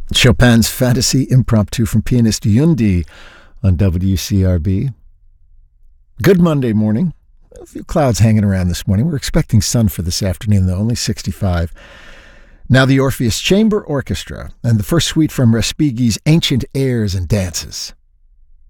Chopin's Fantasy Impromptu from pianist Yundi on WCRB. Good Monday morning. A few clouds hanging around this morning. We're expecting sun for this afternoon, though, only 65. Now the Orpheus Chamber Orchestra and the first suite from Respighi's Ancient Airs and Dances.